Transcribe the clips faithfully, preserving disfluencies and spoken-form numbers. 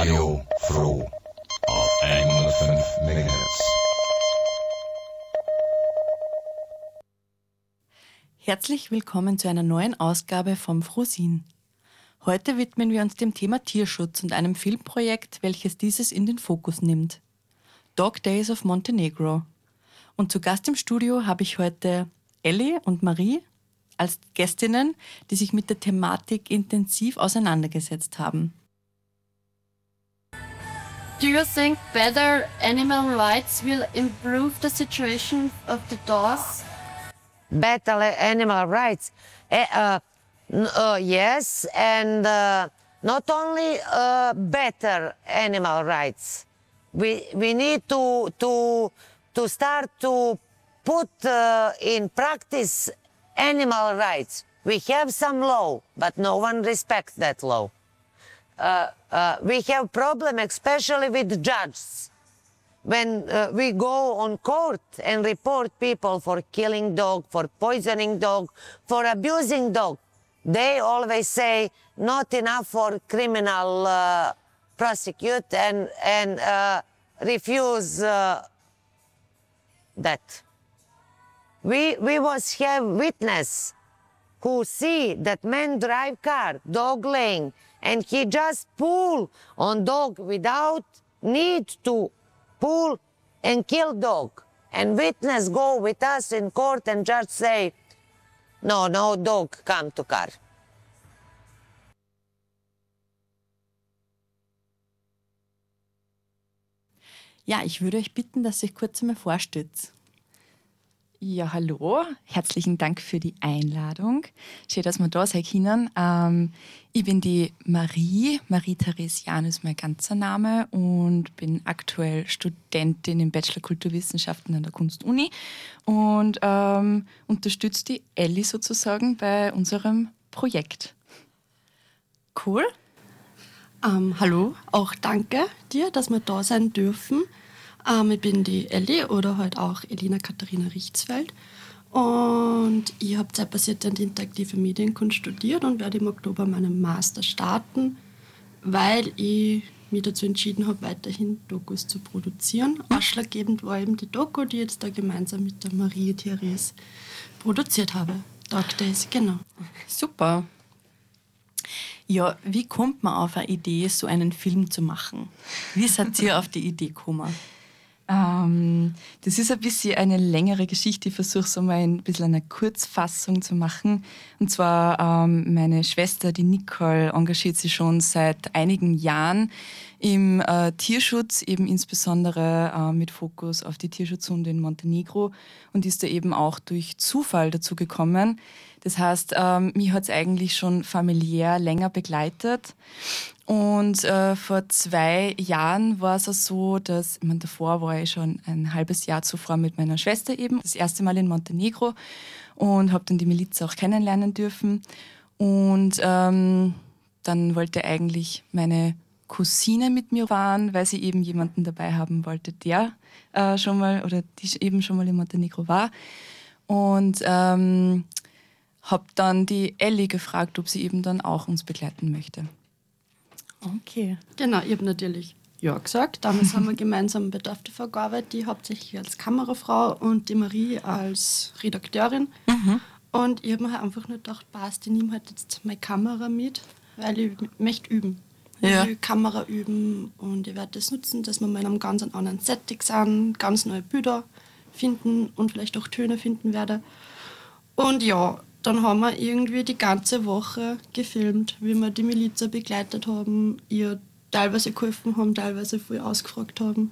Radio Froh auf hundertfünf Megahertz. Herzlich willkommen zu einer neuen Ausgabe vom Frohsinn. Heute widmen wir uns dem Thema Tierschutz und einem Filmprojekt, welches dieses in den Fokus nimmt. Dog Days of Montenegro. Und zu Gast im Studio habe ich heute Elli und Marie als Gästinnen, die sich mit der Thematik intensiv auseinandergesetzt haben. Do you think better animal rights will improve the situation of the dogs? Better animal rights? Uh, uh, uh, yes, and uh, not only uh, better animal rights. We we need to to to start to put uh, in practice animal rights. We have some law, but no one respects that law. Uh, uh, we have problem, especially with judges. When uh, we go on court and report people for killing dog, for poisoning dog, for abusing dog, they always say not enough for criminal uh, prosecute and and uh, refuse uh, that. We we was have witness who see that man drive car, dog laying, and he just pull on dog without need to pull and kill dog. And witness go with us in court and judge say, no, no dog come to car. Ja, ich würde euch bitten, dass ihr euch kurz einmal vorstellt. Ja, hallo. Herzlichen Dank für die Einladung. Schön, dass wir da sein können. Ähm, ich bin die Marie. Marie-Therese Jahn ist mein ganzer Name und bin aktuell Studentin im Bachelor Kulturwissenschaften an der Kunstuni und ähm, unterstütze die Elli sozusagen bei unserem Projekt. Cool. Ähm, hallo, auch danke dir, dass wir da sein dürfen. Ähm, ich bin die Elli oder halt auch Elina Katharina Richtsfeld und ich habe zeitbasierte und interaktive Medienkunst studiert und werde im Oktober meinen Master starten, weil ich mich dazu entschieden habe, weiterhin Dokus zu produzieren. Ausschlaggebend war eben die Doku, die ich jetzt da gemeinsam mit der Marie-Therese produziert habe. Dog Days, genau. Super. Ja, wie kommt man auf eine Idee, so einen Film zu machen? Wie seid ihr auf die Idee gekommen? Ähm, das ist ein bisschen eine längere Geschichte. Ich versuche es einmal ein bisschen eine Kurzfassung zu machen. Und zwar ähm, meine Schwester, die Nicole, engagiert sich schon seit einigen Jahren im äh, Tierschutz, eben insbesondere äh, mit Fokus auf die Tierschutzhunde in Montenegro und ist da eben auch durch Zufall dazu gekommen. Das heißt, ähm, mich hat es eigentlich schon familiär länger begleitet. Und äh, vor zwei Jahren war es auch so, dass, ich meine, davor war ich schon ein halbes Jahr zuvor mit meiner Schwester eben, das erste Mal in Montenegro und habe dann die Miliz auch kennenlernen dürfen. Und ähm, dann wollte eigentlich meine Cousine mit mir fahren, weil sie eben jemanden dabei haben wollte, der äh, schon mal oder die eben schon mal in Montenegro war. Und ähm, habe dann die Elli gefragt, ob sie eben dann auch uns begleiten möchte. Okay. Genau, ich habe natürlich ja gesagt. Damals haben wir gemeinsam bei Dorf T V gearbeitet, die hauptsächlich als Kamerafrau und die Marie als Redakteurin. Mhm. Und ich habe mir einfach nur gedacht, passt, ich nehme halt jetzt meine Kamera mit, weil ich möchte üben. Ja. Ich will Kamera üben und ich werde das nutzen, dass wir mal in einem ganz anderen Setting sind, ganz neue Bilder finden und vielleicht auch Töne finden werde. Und ja, dann haben wir irgendwie die ganze Woche gefilmt, wie wir die Miliz begleitet haben, ihr teilweise geholfen haben, teilweise viel ausgefragt haben.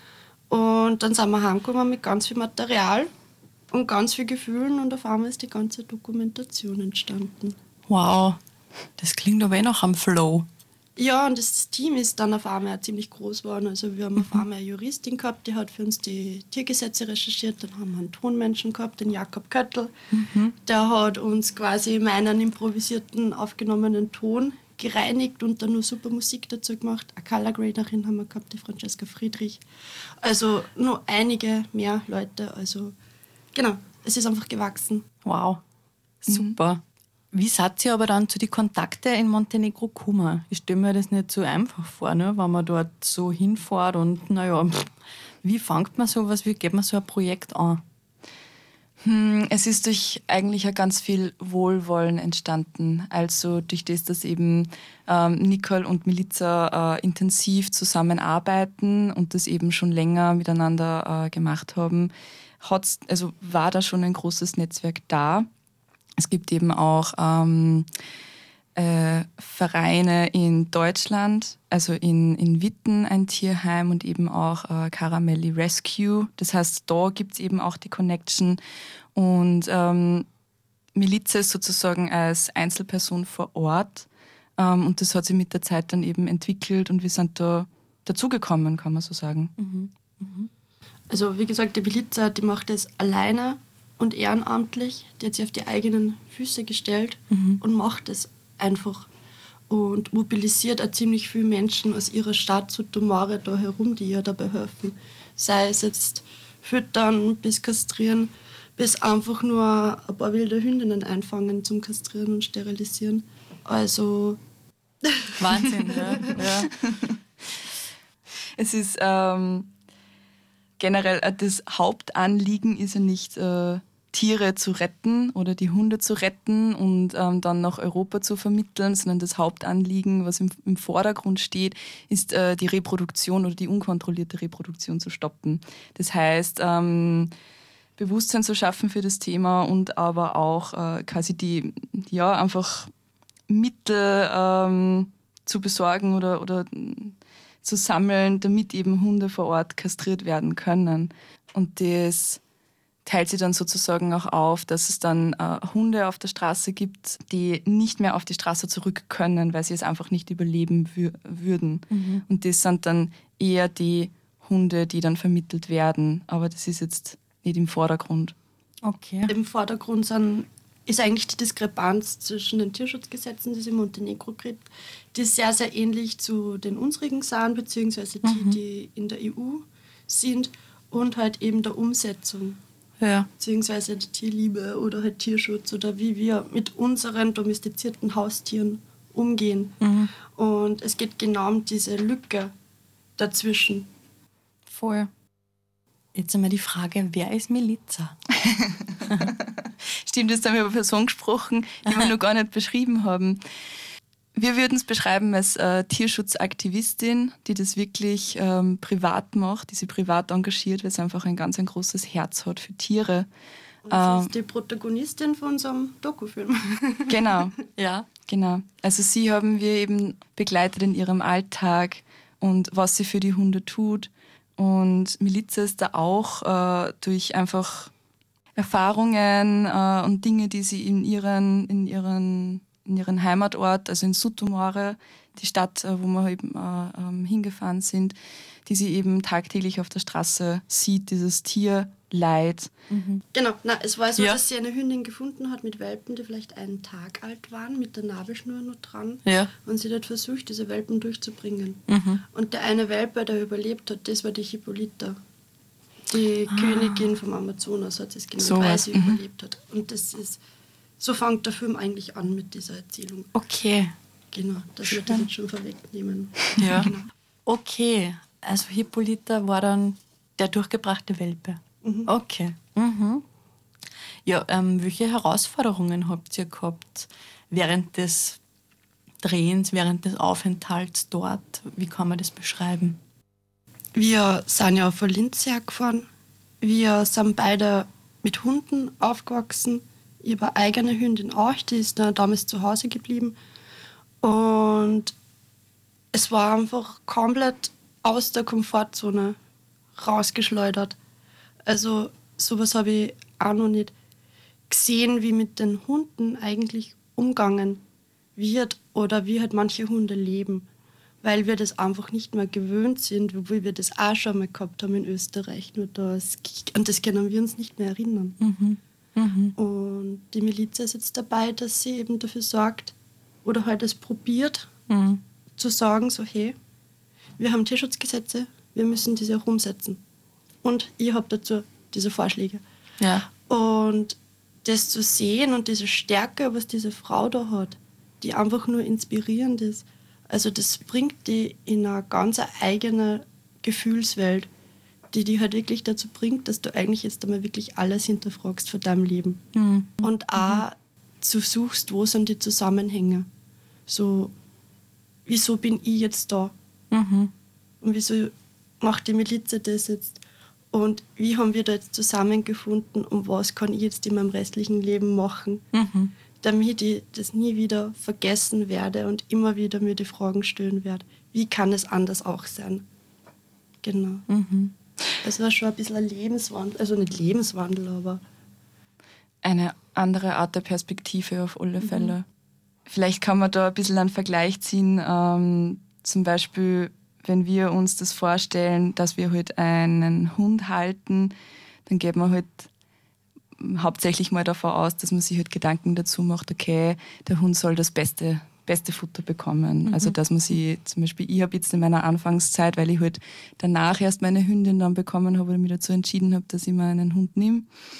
Und dann sind wir heimgekommen mit ganz viel Material und ganz viel Gefühlen und auf einmal ist die ganze Dokumentation entstanden. Wow, das klingt aber eh noch am Flow. Ja, und das Team ist dann auf einmal ziemlich groß geworden. Also wir haben auf einmal eine Juristin gehabt, die hat für uns die Tiergesetze recherchiert. Dann haben wir einen Tonmenschen gehabt, den Jakob Köttl. Mhm. Der hat uns quasi meinen improvisierten, aufgenommenen Ton gereinigt und dann nur super Musik dazu gemacht. Eine Color-Graderin haben wir gehabt, die Francesca Friedrich. Also nur einige mehr Leute. Also genau, es ist einfach gewachsen. Wow, super. Mhm. Wie seid ihr aber dann zu den Kontakten in Montenegro gekommen? Ich stelle mir das nicht so einfach vor, ne? Wenn man dort so hinfährt und naja, wie fängt man sowas, wie geht man so ein Projekt an? Hm, Es ist durch eigentlich ja ganz viel Wohlwollen entstanden. Also durch das, dass eben ähm, Nicole und Milica äh, intensiv zusammenarbeiten und das eben schon länger miteinander äh, gemacht haben, hat's, also war da schon ein großes Netzwerk da. Es gibt eben auch ähm, äh, Vereine in Deutschland, also in, in Witten ein Tierheim und eben auch äh, Caramelli Rescue. Das heißt, da gibt es eben auch die Connection. Und ähm, Milica ist sozusagen als Einzelperson vor Ort. Ähm, und das hat sich mit der Zeit dann eben entwickelt und wir sind da dazugekommen, kann man so sagen. Mhm. Mhm. Also wie gesagt, die Milica, die macht das alleine und ehrenamtlich. Die hat sich auf die eigenen Füße gestellt Mhm. und macht es einfach. Und mobilisiert auch ziemlich viele Menschen aus ihrer Stadt zu Tomare da herum, die ihr dabei helfen. Sei es jetzt füttern bis kastrieren, bis einfach nur ein paar wilde Hündinnen einfangen zum Kastrieren und Sterilisieren. Also Wahnsinn, ja. ja. Es ist ähm, generell äh, das Hauptanliegen ist ja nicht äh, Tiere zu retten oder die Hunde zu retten und ähm, dann nach Europa zu vermitteln, sondern das Hauptanliegen, was im, im Vordergrund steht, ist äh, die Reproduktion oder die unkontrollierte Reproduktion zu stoppen. Das heißt, ähm, Bewusstsein zu schaffen für das Thema und aber auch äh, quasi die, ja, einfach Mittel ähm, zu besorgen oder, oder zu sammeln, damit eben Hunde vor Ort kastriert werden können. Und das teilt sich dann sozusagen auch auf, dass es dann äh, Hunde auf der Straße gibt, die nicht mehr auf die Straße zurück können, weil sie es einfach nicht überleben wür- würden. Mhm. Und das sind dann eher die Hunde, die dann vermittelt werden. Aber das ist jetzt nicht im Vordergrund. Okay. im Vordergrund sind, ist eigentlich die Diskrepanz zwischen den Tierschutzgesetzen, die es in Montenegro gibt, die sehr, sehr ähnlich zu den unsrigen sind, beziehungsweise die, Mhm. die in der E U sind, und halt eben der Umsetzung, Ja. beziehungsweise der Tierliebe oder halt Tierschutz oder wie wir mit unseren domestizierten Haustieren umgehen. Mhm. Und es geht genau um diese Lücke dazwischen. Voll. Jetzt einmal die Frage, wer ist Milica? Stimmt, jetzt haben wir über eine Person gesprochen, die wir noch gar nicht beschrieben haben. Wir würden es beschreiben als äh, Tierschutzaktivistin, die das wirklich ähm, privat macht, die sich privat engagiert, weil sie einfach ein ganz ein großes Herz hat für Tiere. Und sie Ähm, ist die Protagonistin von unserem Dokufilm. Genau, Ja. genau. Also sie haben wir eben begleitet in ihrem Alltag und was sie für die Hunde tut. Und Milica ist da auch äh, durch einfach Erfahrungen äh, und Dinge, die sie in ihren, in ihren, in ihren Heimatort, also in Sutomare, die Stadt, äh, wo wir eben äh, ähm, hingefahren sind, die sie eben tagtäglich auf der Straße sieht, dieses Tierleid. Genau, na, es war so, Ja. dass sie eine Hündin gefunden hat mit Welpen, die vielleicht einen Tag alt waren, mit der Nabelschnur nur dran. Ja. Und sie hat versucht, diese Welpen durchzubringen. Mhm. Und der eine Welpe, der überlebt hat, das war die Hippolyta. Die Königin vom Amazonas hat es genau, So weil was, sie mhm. überlebt hat. Und das ist, so fängt der Film eigentlich an mit dieser Erzählung. Okay. Genau, dass wir das jetzt schon vorwegnehmen. Ja. Genau. Okay. Also Hippolyta war dann der durchgebrachte Welpe. Mhm. Okay. Mhm. Ja, ähm, welche Herausforderungen habt ihr gehabt während des Drehens, während des Aufenthalts dort? Wie kann man das beschreiben? Wir sind ja auf Valencia gefahren. Wir sind beide mit Hunden aufgewachsen. Ich habe eine eigene Hündin auch, die ist dann damals zu Hause geblieben. Und es war einfach komplett aus der Komfortzone rausgeschleudert. Also sowas habe ich auch noch nicht gesehen, wie mit den Hunden eigentlich umgangen wird oder wie halt manche Hunde leben. Weil wir das einfach nicht mehr gewöhnt sind, obwohl wir das auch schon mal gehabt haben in Österreich. Nur das, und das können wir uns nicht mehr erinnern. Mhm. Mhm. Und die Miliz ist jetzt dabei, dass sie eben dafür sorgt oder halt es probiert, Mhm. zu sagen, so hey, wir haben Tierschutzgesetze, wir müssen diese auch umsetzen. Und ihr habt dazu diese Vorschläge. Ja. Und das zu sehen und diese Stärke, was diese Frau da hat, die einfach nur inspirierend ist, also das bringt die in eine ganz eigene Gefühlswelt, die dich halt wirklich dazu bringt, dass du eigentlich jetzt einmal wirklich alles hinterfragst von deinem Leben. Mhm. Und auch zu suchst, wo sind die Zusammenhänge. So, wieso bin ich jetzt da? Mhm. Und wieso macht die Miliz das jetzt? Und wie haben wir da jetzt zusammengefunden und was kann ich jetzt in meinem restlichen Leben machen, Mhm. damit ich das nie wieder vergessen werde und immer wieder mir die Fragen stellen werde, wie kann es anders auch sein? Genau. Mhm. Es war schon ein bisschen ein Lebenswandel, also nicht Lebenswandel, aber Eine andere Art der Perspektive auf alle Fälle. Vielleicht kann man da ein bisschen einen Vergleich ziehen, ähm, zum Beispiel, wenn wir uns das vorstellen, dass wir halt einen Hund halten, dann geht man halt hauptsächlich mal davon aus, dass man sich halt Gedanken dazu macht, okay, der Hund soll das beste, beste Futter bekommen. Mhm. Also dass man sie, zum Beispiel ich habe jetzt in meiner Anfangszeit, weil ich halt danach erst meine Hündin dann bekommen habe oder mich dazu entschieden habe, dass ich mir einen Hund nehme,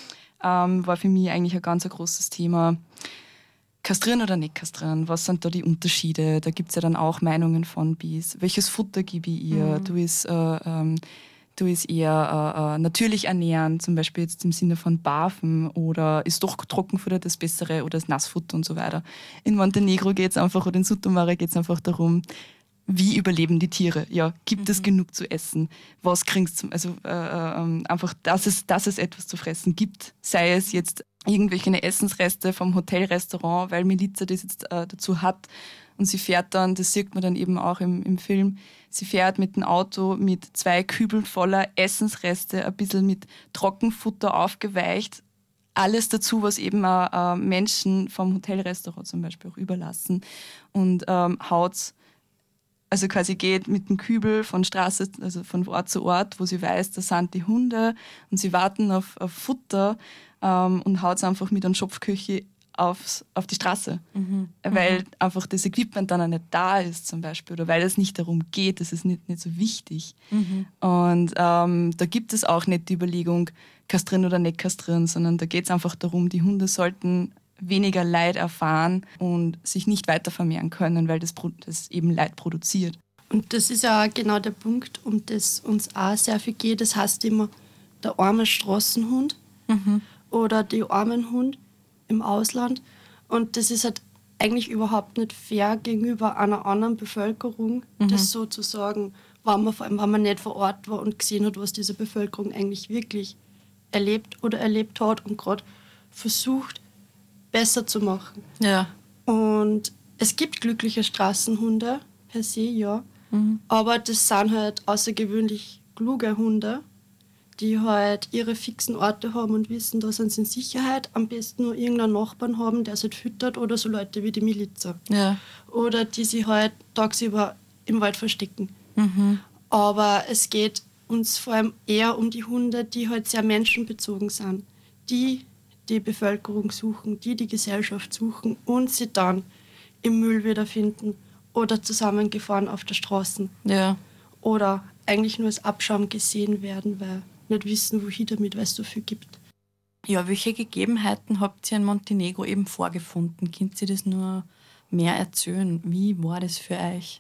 ähm, war für mich eigentlich ein ganz ein großes Thema. Kastrieren oder nicht kastrieren? Was sind da die Unterschiede? Da gibt es ja dann auch Meinungen von bis. Welches Futter gebe ich ihr? Mhm. Du ist, äh, ähm, du ist eher äh, äh, natürlich ernähren, zum Beispiel jetzt im Sinne von Barfen, oder ist doch Trockenfutter das Bessere oder das Nassfutter und so weiter. In Montenegro geht es einfach, oder in Sutomare geht es einfach darum, wie überleben die Tiere? Ja, gibt es genug zu essen? Was kriegst du? Also äh, äh, einfach, dass es, dass es etwas zu fressen gibt. Sei es jetzt irgendwelche Essensreste vom Hotelrestaurant, weil Milica das jetzt äh, dazu hat. Und sie fährt dann, das sieht man dann eben auch im, im Film, sie fährt mit dem Auto mit zwei Kübeln voller Essensreste, ein bisschen mit Trockenfutter aufgeweicht. Alles dazu, was eben auch äh, Menschen vom Hotelrestaurant zum Beispiel auch überlassen. Und ähm, haut's also quasi geht mit dem Kübel von Straße, also von Ort zu Ort, wo sie weiß, da sind die Hunde und sie warten auf, auf Futter, ähm, und haut es einfach mit einem Schopfköche aufs, auf die Straße. Mhm. Weil einfach das Equipment dann auch nicht da ist zum Beispiel oder weil es nicht darum geht, das ist nicht, nicht so wichtig. Mhm. Und ähm, da gibt es auch nicht die Überlegung, kastrieren oder nicht kastrieren, sondern da geht es einfach darum, die Hunde sollten weniger Leid erfahren und sich nicht weiter vermehren können, weil das, Pro- das eben Leid produziert. und das ist ja genau der Punkt, um das uns auch sehr viel geht. Das heißt immer, der arme Straßenhund Mhm. oder die armen Hund im Ausland. Und das ist halt eigentlich überhaupt nicht fair gegenüber einer anderen Bevölkerung, das so zu sagen, wenn man, vor allem wenn man nicht vor Ort war und gesehen hat, was diese Bevölkerung eigentlich wirklich erlebt oder erlebt hat und gerade versucht, besser zu machen. Ja. Und es gibt glückliche Straßenhunde, per se, ja. Aber das sind halt außergewöhnlich kluge Hunde, die halt ihre fixen Orte haben und wissen, da sind sie in Sicherheit. Am besten nur irgendeinen Nachbarn haben, der sie füttert, oder so Leute wie die Milizer. Ja. Oder die sich halt tagsüber im Wald verstecken. Mhm. Aber es geht uns vor allem eher um die Hunde, die halt sehr menschenbezogen sind. Die die Bevölkerung suchen, die die Gesellschaft suchen und sie dann im Müll wiederfinden oder zusammengefahren auf der Straße. Ja. Oder eigentlich nur als Abschaum gesehen werden, weil nicht wissen, wohin damit, weil es so viel gibt. Ja, welche Gegebenheiten habt ihr in Montenegro eben vorgefunden? Könnt ihr das nur mehr erzählen? Wie war das für euch?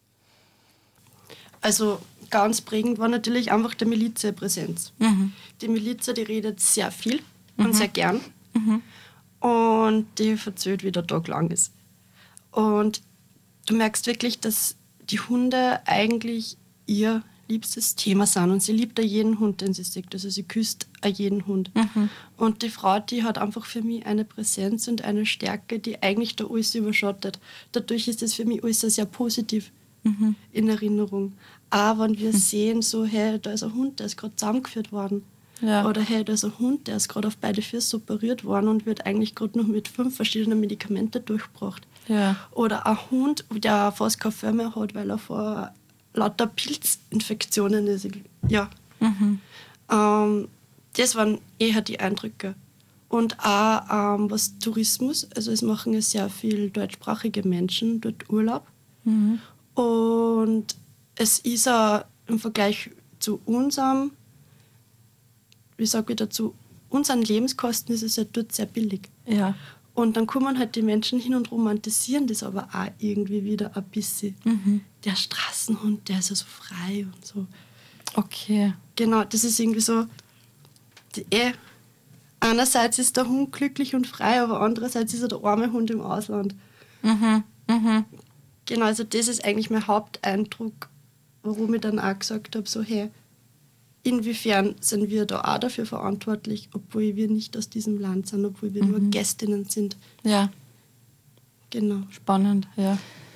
Also ganz prägend war natürlich einfach der Milizia-Präsenz. Mhm. Die Milizia, die redet sehr viel und sehr gern. Und die verzählt, wie der Tag lang ist. Und du merkst wirklich, dass die Hunde eigentlich ihr liebstes Thema sind. Und sie liebt auch jeden Hund, den sie sieht. Also sie küsst auch jeden Hund. Und die Frau, die hat einfach für mich eine Präsenz und eine Stärke, die eigentlich da alles überschattet. Dadurch ist es für mich alles sehr positiv in Erinnerung. Auch wenn wir sehen, so, hey, da ist ein Hund, der ist gerade zusammengeführt worden. Ja. Oder hey, da ist ein Hund, der ist gerade auf beide Füße operiert worden und wird eigentlich gerade noch mit fünf verschiedenen Medikamenten durchgebracht. Ja. Oder ein Hund, der fast kein Fell mehr hat, weil er vor lauter Pilzinfektionen ist. Ja. Ähm, das waren eher die Eindrücke. Und auch ähm, was Tourismus, also es machen ja sehr viele deutschsprachige Menschen dort Urlaub. Und es ist auch im Vergleich zu unserem, wie sage ich dazu, unseren Lebenskosten ist es ja dort sehr billig. Ja. Und dann kommen halt die Menschen hin und romantisieren das aber auch irgendwie wieder ein bisschen. Mhm. Der Straßenhund, der ist ja so frei und so. Okay. Genau, das ist irgendwie so, die, eh, einerseits ist der Hund glücklich und frei, aber andererseits ist er der arme Hund im Ausland. Mhm. Mhm. Genau, also das ist eigentlich mein Haupteindruck, warum ich dann auch gesagt habe, so hey, inwiefern sind wir da auch dafür verantwortlich, obwohl wir nicht aus diesem Land sind, obwohl wir nur Gästinnen sind. Ja, Genau. spannend, ja.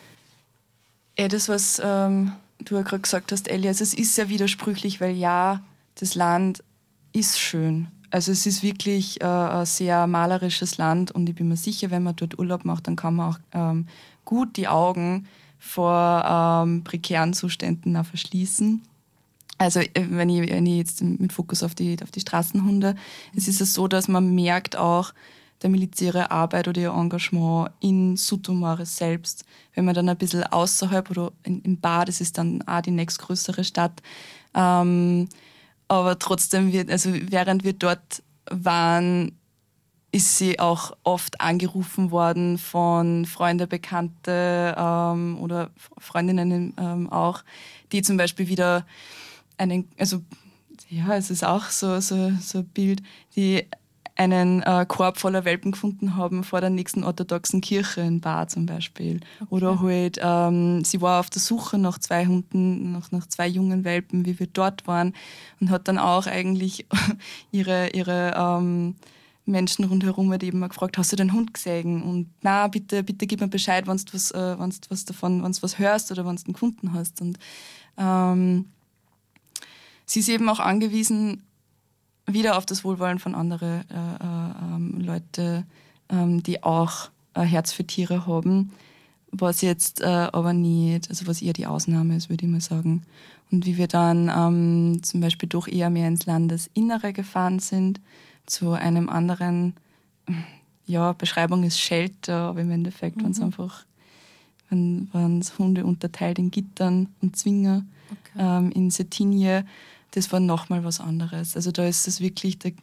Eh, das, was ähm, du ja gerade gesagt hast, Elli, also es ist sehr widersprüchlich, weil ja, das Land ist schön. Also es ist wirklich äh, ein sehr malerisches Land und ich bin mir sicher, wenn man dort Urlaub macht, dann kann man auch ähm, gut die Augen vor ähm, prekären Zuständen auch verschließen. Also äh, wenn ich, wenn ich jetzt mit Fokus auf die, auf die Straßenhunde, es ist es so, dass man merkt auch, der Miliz ihre Arbeit oder ihr Engagement in Sutomare selbst. Wenn man dann ein bisschen außerhalb oder in, in Bar, das ist dann auch die nächstgrößere Stadt, ähm, aber trotzdem wird, also während wir dort waren, ist sie auch oft angerufen worden von Freunde, Bekannte ähm, oder Freundinnen ähm, auch, die zum Beispiel wieder einen, also ja, es ist auch so, so, so ein Bild, die einen äh, Korb voller Welpen gefunden haben vor der nächsten orthodoxen Kirche in Bar zum Beispiel. Okay. Oder halt, ähm, sie war auf der Suche nach zwei Hunden, nach, nach zwei jungen Welpen, wie wir dort waren, und hat dann auch eigentlich ihre, ihre ähm, Menschen rundherum halt eben gefragt, hast du den Hund gesehen? Und na, bitte, bitte gib mir Bescheid, wenn du was, äh, wenn's was davon, wenn was hörst oder wenn du einen gefunden hast. Und ähm, sie ist eben auch angewiesen, wieder auf das Wohlwollen von anderen äh, äh, ähm, Leuten, ähm, die auch ein Herz für Tiere haben, was jetzt äh, aber nicht, also was eher die Ausnahme ist, würde ich mal sagen. Und wie wir dann ähm, zum Beispiel doch eher mehr ins Landesinnere gefahren sind, zu einem anderen, ja, Beschreibung ist Shelter, aber im Endeffekt waren es einfach, waren es Hunde unterteilt in Gittern und Zwinger, okay. ähm, in Cetinje. Das war nochmal was anderes. Also da ist es wirklich der,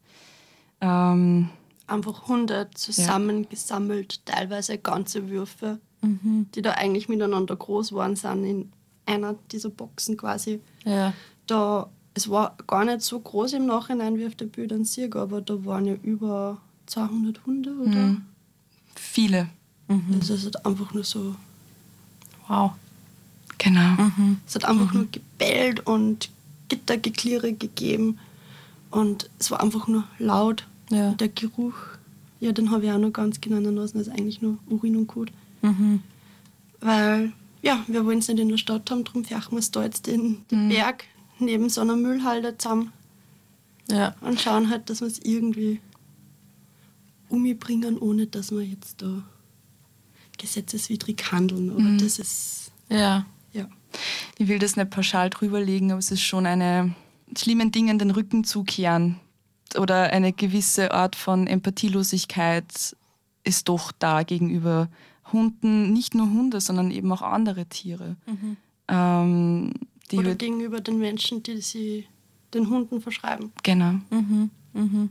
ähm, einfach Hunde zusammengesammelt, ja. Teilweise ganze Würfe, mhm. die da eigentlich miteinander groß geworden sind in einer dieser Boxen quasi. Ja. Da, es war gar nicht so groß im Nachhinein wie auf den Bildern sehe, aber da waren ja über zweihundert Hunde, oder? Mhm. Viele. Mhm. Also es hat einfach nur so... Wow. Genau. Mhm. Es hat einfach mhm. nur gebellt und Gittergeklirre gegeben und es war einfach nur laut. Ja. Der Geruch, ja, den habe ich auch noch ganz genau lassen, das ist eigentlich nur Urin und Kot. Mhm. Weil, ja, wir wollen es nicht in der Stadt haben, darum färchen wir es da jetzt den, den mhm. Berg neben so einer Müllhalde zusammen. Ja. Und schauen halt, dass wir es irgendwie umbringen, ohne dass wir jetzt da gesetzeswidrig handeln. Aber mhm. das ist... Ja. Ja. Ich will das nicht pauschal drüberlegen, aber es ist schon eine schlimmen Dingen den Rücken zukehren oder eine gewisse Art von Empathielosigkeit ist doch da gegenüber Hunden, nicht nur Hunde, sondern eben auch andere Tiere. Mhm. Ähm, die oder gegenüber den Menschen, die sie den Hunden verschreiben. Genau. Mhm. Mhm.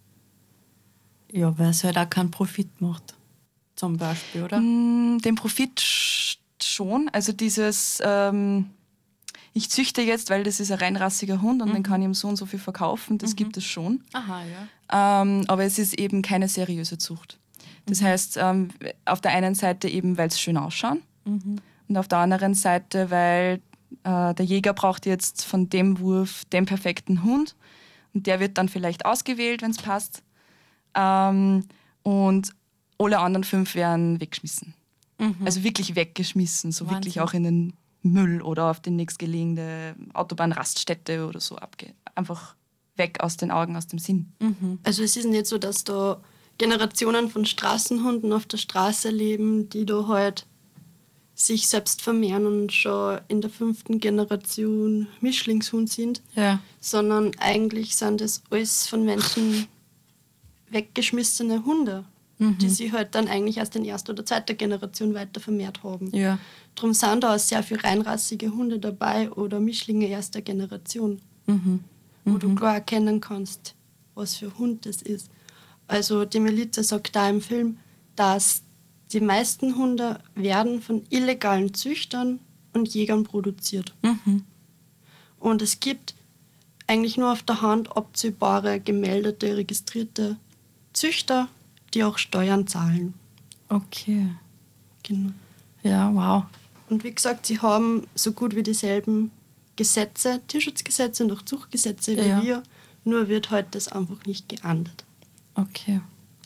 Ja, weil es halt auch keinen Profit macht, zum Beispiel, oder? Den Profit schon, also dieses, ähm, ich züchte jetzt, weil das ist ein reinrassiger Hund und mhm. den kann ich ihm so und so viel verkaufen, das mhm. gibt es schon. Aha, ja. Ähm, aber es ist eben keine seriöse Zucht. Das mhm. heißt, ähm, auf der einen Seite eben, weil es schön ausschaut mhm. und auf der anderen Seite, weil äh, der Jäger braucht jetzt von dem Wurf den perfekten Hund und der wird dann vielleicht ausgewählt, wenn es passt. Ähm, und alle anderen fünf werden weggeschmissen. Mhm. Also wirklich weggeschmissen, so Wahnsinn. Wirklich auch in den Müll oder auf die nächstgelegene Autobahnraststätte oder so abgehen. Einfach weg aus den Augen, aus dem Sinn. Mhm. Also es ist nicht so, dass da Generationen von Straßenhunden auf der Straße leben, die da halt sich selbst vermehren und schon in der fünften Generation Mischlingshund sind, ja. sondern eigentlich sind das alles von Menschen weggeschmissene Hunde. Mhm. Die sich halt dann eigentlich erst in erster oder zweiter Generation weiter vermehrt haben. Ja. Darum sind da auch sehr viele reinrassige Hunde dabei oder Mischlinge erster Generation, mhm. wo mhm. du klar erkennen kannst, was für ein Hund das ist. Also die Militia sagt da im Film, dass die meisten Hunde werden von illegalen Züchtern und Jägern produziert. Mhm. Und es gibt eigentlich nur auf der Hand abzählbare, gemeldete, registrierte Züchter, die auch Steuern zahlen. Okay. Genau. Ja, wow. Und wie gesagt, sie haben so gut wie dieselben Gesetze, Tierschutzgesetze und auch Zuchtgesetze wie Ja. wir, nur wird halt das einfach nicht geahndet. Okay.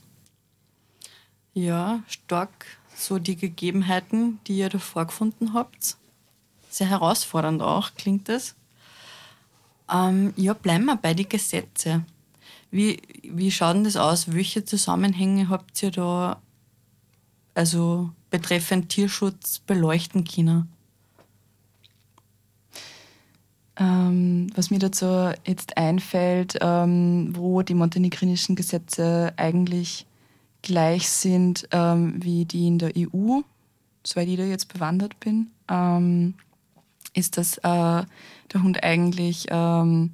Ja, stark so die Gegebenheiten, die ihr da vorgefunden habt. Sehr herausfordernd auch, klingt das. Ähm, ja, bleiben wir bei den Gesetzen. Wie, wie schaut denn das aus? Welche Zusammenhänge habt ihr da, also betreffend Tierschutz, beleuchten können? Ähm, was mir dazu jetzt einfällt, ähm, wo die montenegrinischen Gesetze eigentlich gleich sind ähm, wie die in der E U, soweit ich da jetzt bewandert bin, ähm, ist, dass äh, der Hund eigentlich ähm,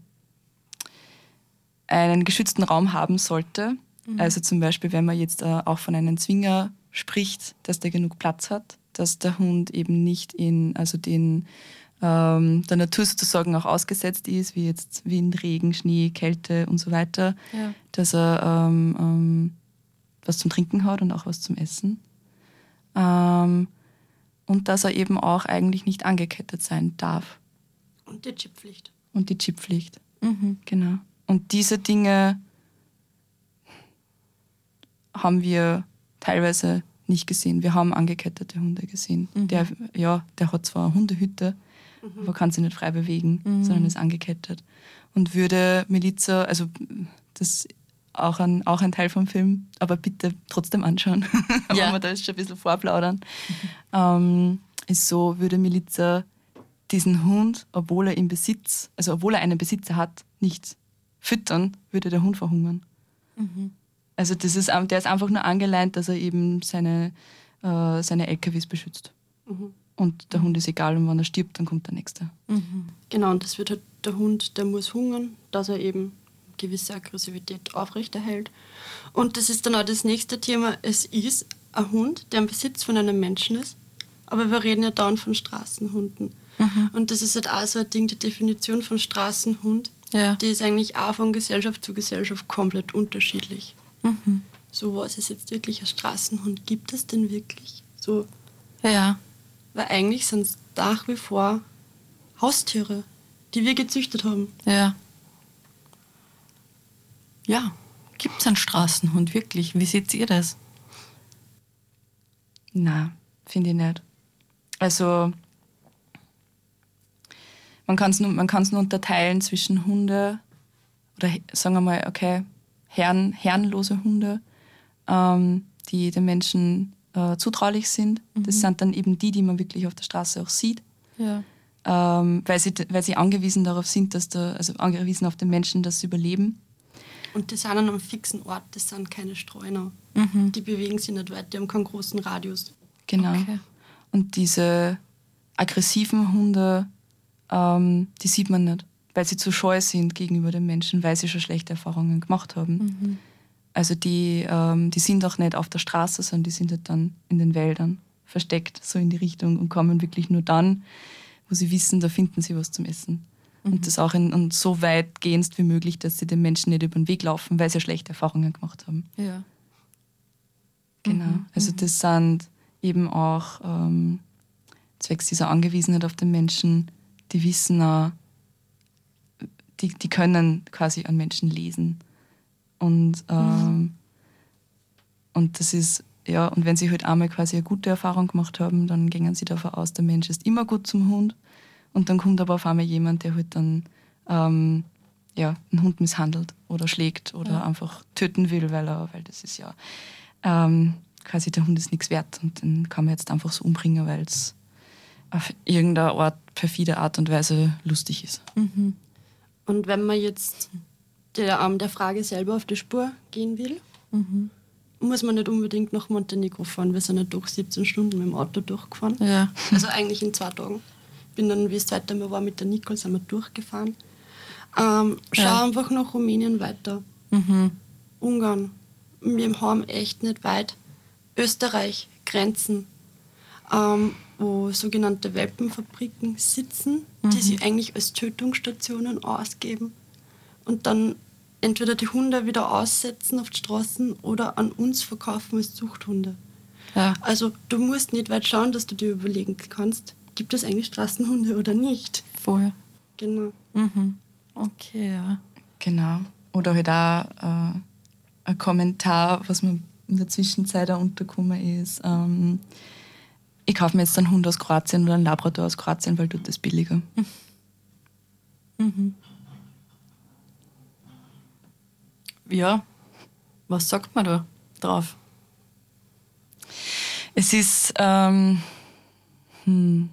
einen geschützten Raum haben sollte. Mhm. Also zum Beispiel, wenn man jetzt äh, auch von einem Zwinger spricht, dass der genug Platz hat, dass der Hund eben nicht in also den, ähm, der Natur sozusagen auch ausgesetzt ist, wie jetzt Wind, Regen, Schnee, Kälte und so weiter, Ja. dass er ähm, ähm, was zum Trinken hat und auch was zum Essen. Ähm, und dass er eben auch eigentlich nicht angekettet sein darf. Und die Chipppflicht. Und die Chipppflicht. Mhm. Genau. Und diese Dinge haben wir teilweise nicht gesehen. Wir haben angekettete Hunde gesehen. Mhm. Der, ja, der hat zwar eine Hundehütte, Mhm. aber kann sich nicht frei bewegen, Mhm. sondern ist angekettet. Und würde Militia, also das auch ein, auch ein Teil vom Film, aber bitte trotzdem anschauen, aber Ja. wir da jetzt schon ein bisschen vorplaudern, ähm, ist so, würde Militia diesen Hund, obwohl er im Besitz, also obwohl er einen Besitzer hat, nicht füttern, würde der Hund verhungern. Mhm. Also das ist, der ist einfach nur angeleint, dass er eben seine, äh, seine L K Ws beschützt. Mhm. Und der Hund ist egal, und wenn er stirbt, dann kommt der Nächste. Mhm. Genau, und das wird halt der Hund, der muss hungern, dass er eben gewisse Aggressivität aufrechterhält. Und das ist dann auch das nächste Thema. Es ist ein Hund, der im Besitz von einem Menschen ist, aber wir reden ja dauernd von Straßenhunden. Mhm. Und das ist halt auch so ein Ding, die Definition von Straßenhund, Ja. die ist eigentlich auch von Gesellschaft zu Gesellschaft komplett unterschiedlich. Mhm. So, was ist jetzt wirklich ein Straßenhund? Gibt es denn wirklich? So, Ja. weil eigentlich sind es nach wie vor Haustiere, die wir gezüchtet haben. Ja. Ja. Gibt es einen Straßenhund wirklich? Wie seht ihr das? Na, finde ich nicht. Also man kann es nur, man kann's nur unterteilen zwischen Hunde oder sagen wir mal, okay, Herren, herrenlose Hunde, ähm, die den Menschen äh, zutraulich sind. Das sind dann eben die, die man wirklich auf der Straße auch sieht, Ja. ähm, weil, sie, weil sie angewiesen darauf sind, dass der, also angewiesen auf den Menschen, dass sie überleben. Und die sind an einem fixen Ort, das sind keine Streuner. Mhm. Die bewegen sich nicht weit, die haben keinen großen Radius. Genau. Okay. Und diese aggressiven Hunde, ähm, die sieht man nicht, weil sie zu scheu sind gegenüber den Menschen, weil sie schon schlechte Erfahrungen gemacht haben. Mhm. Also die, ähm, die sind auch nicht auf der Straße, sondern die sind halt dann in den Wäldern versteckt, so in die Richtung, und kommen wirklich nur dann, wo sie wissen, da finden sie was zum Essen. Mhm. Und das auch in, und so weitgehend wie möglich, dass sie den Menschen nicht über den Weg laufen, weil sie ja schlechte Erfahrungen gemacht haben. Ja. Genau. Mhm. Also das sind eben auch ähm, zwecks dieser Angewiesenheit auf den Menschen, die wissen auch, die, die können quasi an Menschen lesen. Und, ähm, Mhm. und das ist, ja, und wenn sie halt einmal quasi eine gute Erfahrung gemacht haben, dann gehen sie davon aus, der Mensch ist immer gut zum Hund. Und dann kommt aber auf einmal jemand, der halt dann ähm, ja, einen Hund misshandelt oder schlägt oder Ja. einfach töten will, weil er, weil das ist ja ähm, quasi, der Hund ist nichts wert und den kann man jetzt einfach so umbringen, weil es auf irgendeine Art, perfide Art und Weise lustig ist. Mhm. Und wenn man jetzt der, ähm, der Frage selber auf die Spur gehen will, Mhm. muss man nicht unbedingt nach Montenegro fahren. Wir sind ja doch siebzehn Stunden mit dem Auto durchgefahren. Ja. Also eigentlich in zwei Tagen. Bin dann, wie es zweite Mal war, mit der Nicole sind wir durchgefahren. Ähm, schau Ja. einfach nach Rumänien weiter. Ungarn. Wir haben echt nicht weit. Österreich, Grenzen, ähm, wo sogenannte Welpenfabriken sitzen, die sich eigentlich als Tötungsstationen ausgeben und dann entweder die Hunde wieder aussetzen auf die Straßen oder an uns verkaufen als Zuchthunde. Ja. Also du musst nicht weit schauen, dass du dir überlegen kannst, gibt es eigentlich Straßenhunde oder nicht. Vorher. Genau. Okay, ja. Genau. Oder halt auch äh, ein Kommentar, was mir in der Zwischenzeit auch untergekommen ist. Ähm, ich kaufe mir jetzt einen Hund aus Kroatien oder einen Labrador aus Kroatien, weil dort ist billiger. Ja, was sagt man da drauf? Es ist, ähm, hm.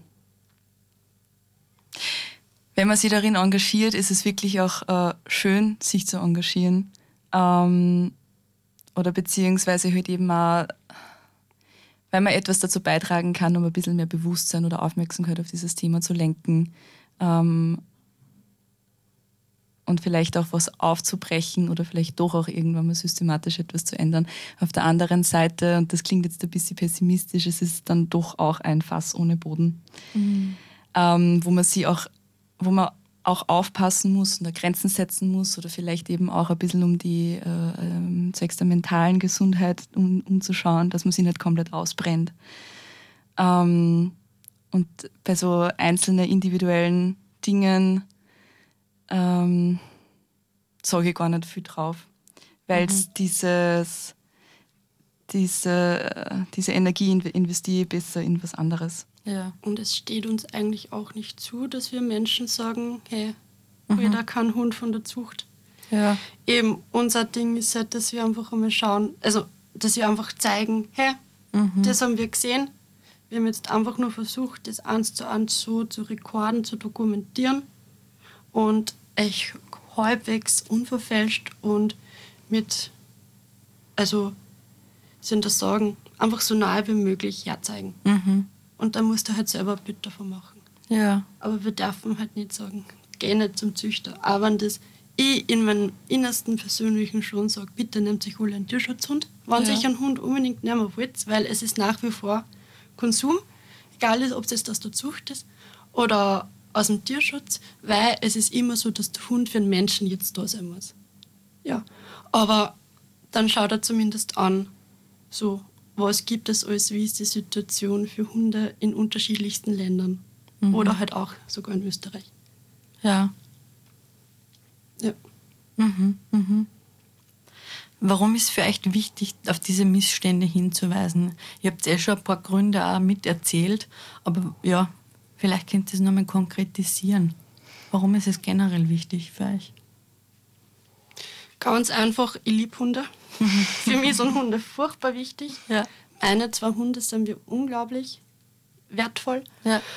wenn man sich darin engagiert, ist es wirklich auch äh, schön, sich zu engagieren. Ähm, oder beziehungsweise halt eben auch, weil man etwas dazu beitragen kann, um ein bisschen mehr Bewusstsein oder Aufmerksamkeit auf dieses Thema zu lenken. Ähm, und vielleicht auch was aufzubrechen oder vielleicht doch auch irgendwann mal systematisch etwas zu ändern. Auf der anderen Seite, und das klingt jetzt ein bisschen pessimistisch, es ist dann doch auch ein Fass ohne Boden, mhm. ähm, wo man sie auch, wo man auch aufpassen muss und da Grenzen setzen muss oder vielleicht eben auch ein bisschen um die äh, ähm, zwecks der mentalen Gesundheit um, umzuschauen, dass man sie nicht komplett ausbrennt. Ähm, und bei so einzelnen individuellen Dingen Ähm, sage ich gar nicht viel drauf, weil mhm. dieses, diese, diese Energie investiere ich besser in was anderes. Ja. Und es steht uns eigentlich auch nicht zu, dass wir Menschen sagen, hey, mhm. jeder kann Hund von der Zucht. Ja. Eben, unser Ding ist halt, dass wir einfach einmal schauen, also dass wir einfach zeigen, hey, mhm. das haben wir gesehen. Wir haben jetzt einfach nur versucht, das eins zu eins so zu rekorden, zu dokumentieren. Und echt halbwegs unverfälscht und mit, also, sind das sagen, einfach so nahe wie möglich herzeigen. Mhm. Und dann musst du halt selber ein Bild davon machen. Ja. Aber wir dürfen halt nicht sagen, geh nicht zum Züchter. Aber wenn das ich in meinem Innersten Persönlichen schon sage, bitte nehmt euch alle einen Tierschutzhund, wenn Ja. sich einen Hund unbedingt nehmen wollt, weil es ist nach wie vor Konsum, egal ob es jetzt aus der Zucht ist oder aus dem Tierschutz, weil es ist immer so, dass der Hund für den Menschen jetzt da sein muss. Ja, aber dann schaut er zumindest an, so, was gibt es alles, wie ist die Situation für Hunde in unterschiedlichsten Ländern mhm. oder halt auch sogar in Österreich. Ja. Ja. Mhm, mhm. Warum ist für euch wichtig, auf diese Missstände hinzuweisen? Ihr habt eh schon ein paar Gründe auch miterzählt, aber ja, vielleicht könnt ihr es nochmal konkretisieren. Warum ist es generell wichtig für euch? Ganz einfach, ich liebe Hunde. Für mich sind Hunde furchtbar wichtig. Ja. Meine zwei Hunde sind mir unglaublich wertvoll. Ja.